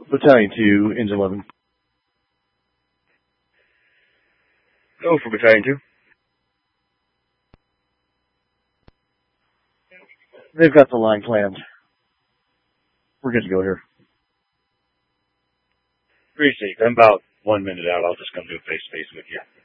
Battalion 2, Engine 11. Go for Battalion 2. They've got the line planned. We're good to go here. Appreciate it. I'm about 1 minute out. I'll just come do a face-to-face with you.